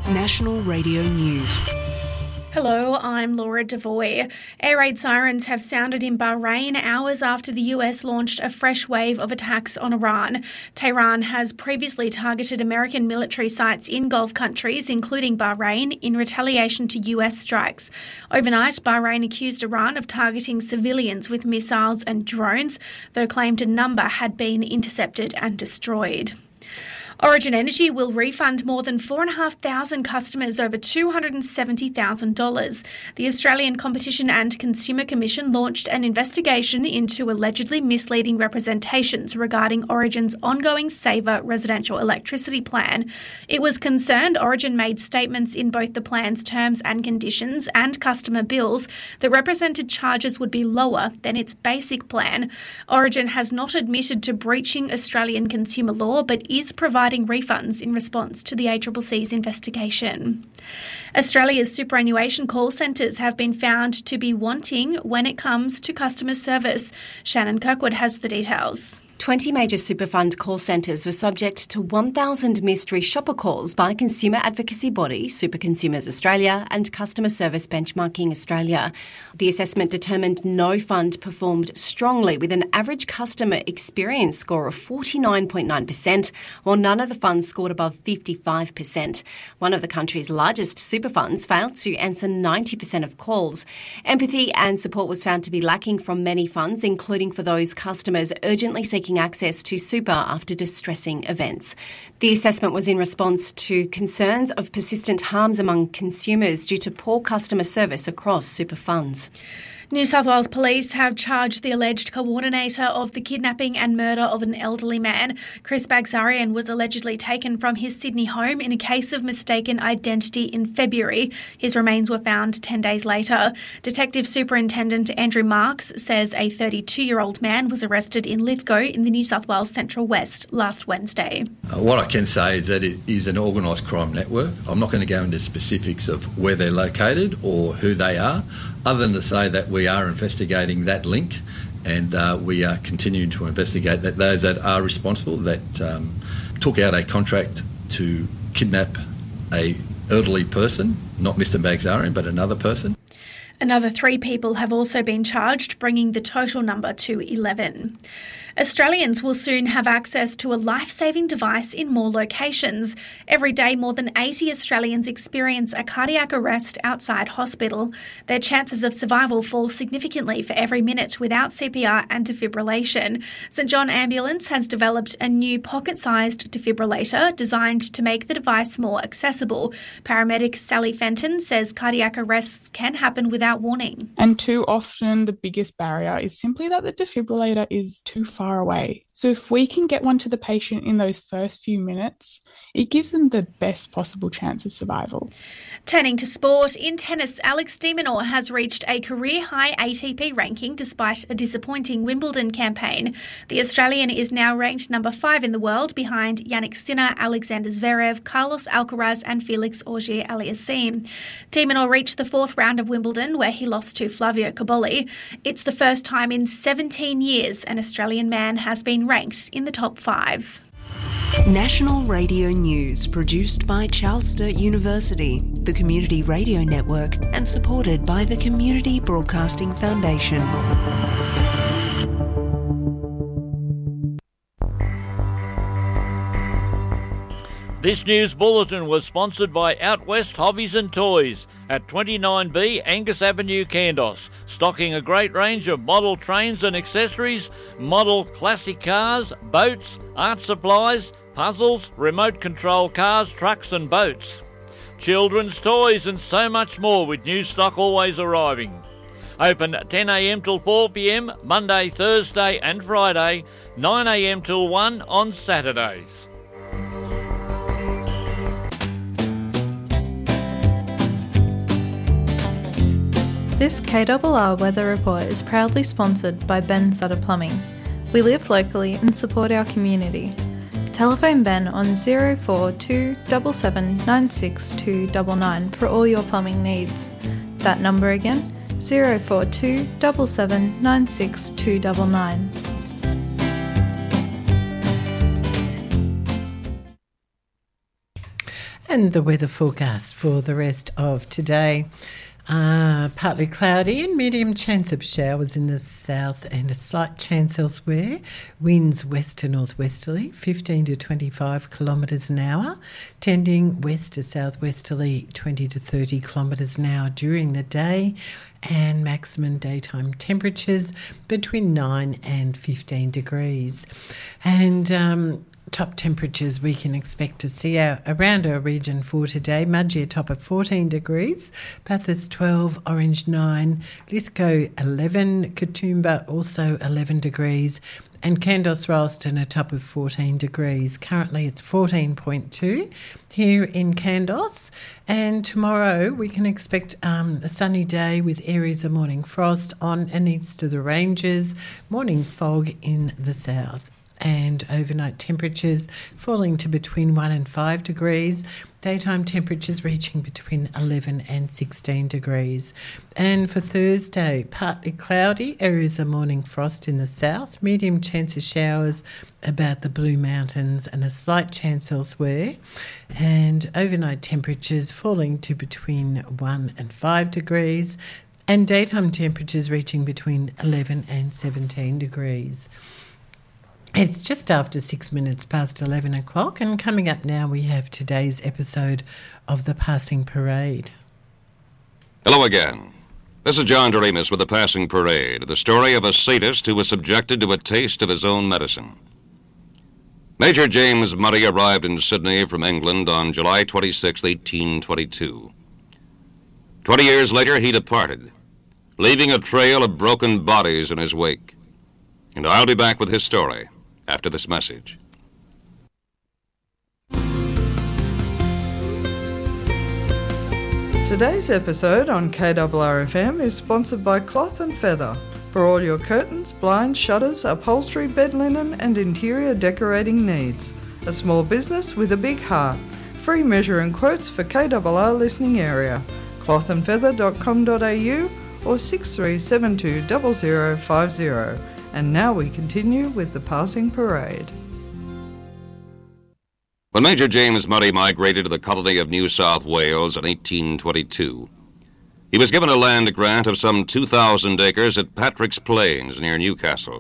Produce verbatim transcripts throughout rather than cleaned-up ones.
National Radio News. Hello, I'm Laura Devoy. Air raid sirens have sounded in Bahrain hours after the U S launched a fresh wave of attacks on Iran. Tehran has previously targeted American military sites in Gulf countries, including Bahrain, in retaliation to U S strikes. Overnight, Bahrain accused Iran of targeting civilians with missiles and drones, though claimed a number had been intercepted and destroyed. Origin Energy will refund more than four thousand five hundred customers over two hundred seventy thousand dollars. The Australian Competition and Consumer Commission launched an investigation into allegedly misleading representations regarding Origin's ongoing Saver residential electricity plan. It was concerned Origin made statements in both the plan's terms and conditions and customer bills that represented charges would be lower than its basic plan. Origin has not admitted to breaching Australian consumer law but is providing refunds in response to the A C C C's investigation. Australia's superannuation call centres have been found to be wanting when it comes to customer service. Shannon Kirkwood has the details. twenty major super fund call centres were subject to one thousand mystery shopper calls by consumer advocacy body Super Consumers Australia and Customer Service Benchmarking Australia. The assessment determined no fund performed strongly with an average customer experience score of forty-nine point nine percent, while none of the funds scored above fifty-five percent. One of the country's largest super funds failed to answer ninety percent of calls. Empathy and support was found to be lacking from many funds, including for those customers urgently seeking access to super after distressing events. The assessment was in response to concerns of persistent harms among consumers due to poor customer service across super funds. New South Wales Police have charged the alleged coordinator of the kidnapping and murder of an elderly man. Chris Bagzarian was allegedly taken from his Sydney home in a case of mistaken identity in February. His remains were found ten days later. Detective Superintendent Andrew Marks says a thirty-two-year-old man was arrested in Lithgow in the New South Wales Central West last Wednesday. Uh, what I can say is that it is an organised crime network. I'm not going to go into specifics of where they're located or who they are, other than to say that we are investigating that link and uh, we are continuing to investigate that those that are responsible, that um, took out a contract to kidnap a elderly person, not Mister Bagzarian, but another person. Another three people have also been charged, bringing the total number to eleven. Australians will soon have access to a life-saving device in more locations. Every day, more than eighty Australians experience a cardiac arrest outside hospital. Their chances of survival fall significantly for every minute without C P R and defibrillation. St John Ambulance has developed a new pocket-sized defibrillator designed to make the device more accessible. Paramedic Sally Fenton says cardiac arrests can happen without warning. And too often the biggest barrier is simply that the defibrillator is too far away. So if we can get one to the patient in those first few minutes, it gives them the best possible chance of survival. Turning to sport, in tennis, Alex de Minaur has reached a career-high A T P ranking despite a disappointing Wimbledon campaign. The Australian is now ranked number five in the world behind Yannick Sinner, Alexander Zverev, Carlos Alcaraz and Felix Auger-Aliassime. De Minaur reached the fourth round of Wimbledon where he lost to Flavio Cobolli. It's the first time in seventeen years an Australian man has been ranked in the top five. National Radio News, produced by Charles Sturt University, the Community Radio Network, and supported by the Community Broadcasting Foundation. This news bulletin was sponsored by Out West Hobbies and Toys at twenty-nine B Angus Avenue, Kandos, stocking a great range of model trains and accessories, model classic cars, boats, art supplies, puzzles, remote control cars, trucks and boats, children's toys and so much more, with new stock always arriving. Open ten a m till four p m Monday, Thursday and Friday, nine a m till one on Saturdays. This K R R weather report is proudly sponsored by Ben Sutter Plumbing. We live locally and support our community. Telephone Ben on zero four two seven seven nine six two nine nine for all your plumbing needs. That number again, zero four two seven seven nine six two nine nine. And the weather forecast for the rest of today. Uh, partly cloudy and medium chance of showers in the south and a slight chance elsewhere. Winds west to northwesterly, fifteen to twenty-five kilometres an hour, tending west to southwesterly, twenty to thirty kilometres an hour during the day, and maximum daytime temperatures between nine and fifteen degrees. And um, top temperatures we can expect to see our, around our region for today. Mudgee top of fourteen degrees, Bathurst twelve, Orange nine, Lithgow eleven, Katoomba also eleven degrees, and Kandos Ralston a top of fourteen degrees. Currently it's fourteen point two here in Kandos, and tomorrow we can expect um, a sunny day with areas of morning frost on and east of the ranges, morning fog in the south, and overnight temperatures falling to between one and five degrees, daytime temperatures reaching between eleven and sixteen degrees. And for Thursday, partly cloudy, areas of morning frost in the south, medium chance of showers about the Blue Mountains and a slight chance elsewhere, and overnight temperatures falling to between one and five degrees, and daytime temperatures reaching between eleven and seventeen degrees. It's just after six minutes past eleven o'clock, and coming up now we have today's episode of The Passing Parade. Hello again. This is John Doremus with The Passing Parade, the story of a sadist who was subjected to a taste of his own medicine. Major James Murray arrived in Sydney from England on July twenty-sixth, eighteen twenty-two. Twenty years later, he departed, leaving a trail of broken bodies in his wake. And I'll be back with his story after this message. Today's episode on K R R F M is sponsored by Cloth and Feather for all your curtains, blinds, shutters, upholstery, bed linen and interior decorating needs. A small business with a big heart. Free measure and quotes for K R R listening area. cloth and feather dot com dot a u or six three seven two zero zero five zero. And now we continue with The Passing Parade. When Major James Murray migrated to the colony of New South Wales in eighteen twenty-two, he was given a land grant of some two thousand acres at Patrick's Plains near Newcastle.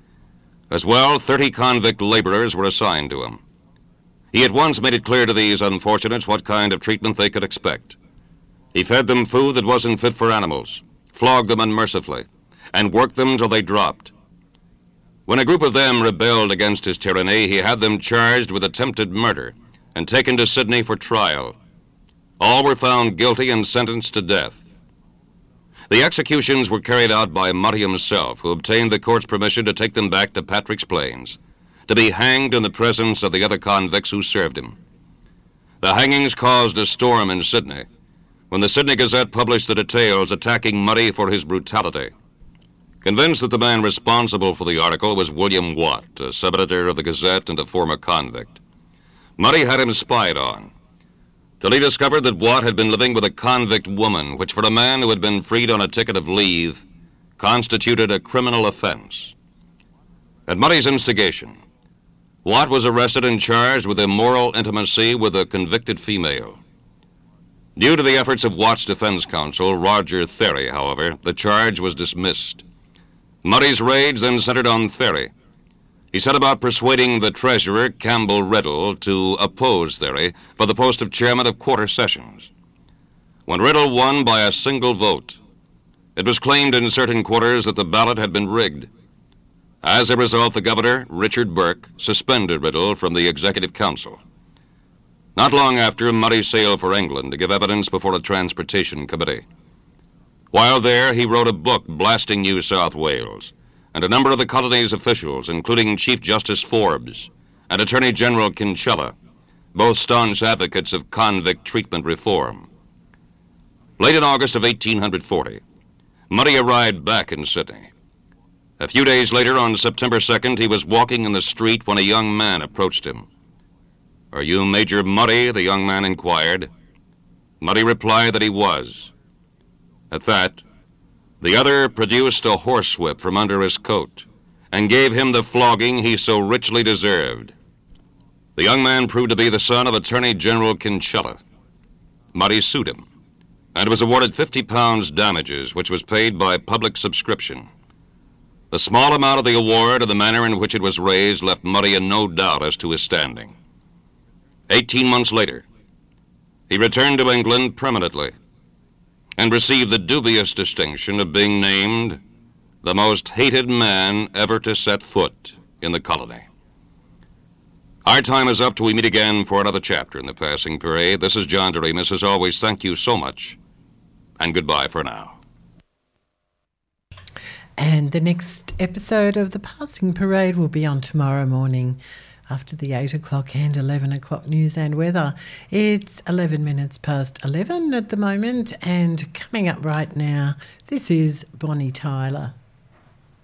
As well, thirty convict labourers were assigned to him. He at once made it clear to these unfortunates what kind of treatment they could expect. He fed them food that wasn't fit for animals, flogged them unmercifully, and worked them till they dropped. When a group of them rebelled against his tyranny, he had them charged with attempted murder and taken to Sydney for trial. All were found guilty and sentenced to death. The executions were carried out by Murray himself, who obtained the court's permission to take them back to Patrick's Plains, to be hanged in the presence of the other convicts who served him. The hangings caused a storm in Sydney when the Sydney Gazette published the details attacking Murray for his brutality. Convinced that the man responsible for the article was William Watt, a sub-editor of the Gazette and a former convict, Murray had him spied on, till he discovered that Watt had been living with a convict woman, which for a man who had been freed on a ticket of leave constituted a criminal offense. At Murray's instigation, Watt was arrested and charged with immoral intimacy with a convicted female. Due to the efforts of Watt's defense counsel, Roger Therry, however, the charge was dismissed. Murray's raids then centered on Therry. He set about persuading the treasurer, Campbell Riddle, to oppose Therry for the post of chairman of quarter sessions. When Riddle won by a single vote, it was claimed in certain quarters that the ballot had been rigged. As a result, the governor, Richard Burke, suspended Riddle from the executive council. Not long after, Murray sailed for England to give evidence before a transportation committee. While there, he wrote a book blasting New South Wales, and a number of the colony's officials, including Chief Justice Forbes and Attorney General Kinchela, both staunch advocates of convict treatment reform. Late in August of eighteen forty, Murray arrived back in Sydney. A few days later, on September second, he was walking in the street when a young man approached him. "Are you Major Murray?" the young man inquired. Murray replied that he was. At that, the other produced a horsewhip from under his coat and gave him the flogging he so richly deserved. The young man proved to be the son of Attorney General Kinchela, Murray sued him and was awarded fifty pounds damages, which was paid by public subscription. The small amount of the award and the manner in which it was raised left Murray in no doubt as to his standing. Eighteen months later, he returned to England permanently and received the dubious distinction of being named the most hated man ever to set foot in the colony. Our time is up till we meet again for another chapter in the Passing Parade. This is John Doremus. As always, thank you so much, and goodbye for now. And the next episode of the Passing Parade will be on tomorrow morning after the eight o'clock and eleven o'clock news and weather. It's eleven minutes past eleven at the moment, and coming up right now, this is Bonnie Tyler.